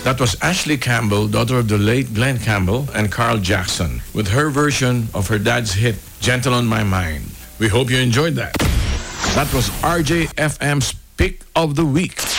That was Ashley Campbell, daughter of the late Glenn Campbell and Carl Jackson, with her version of her dad's hit, Gentle on My Mind. We hope you enjoyed that. That was RJFM's Pick of the Week.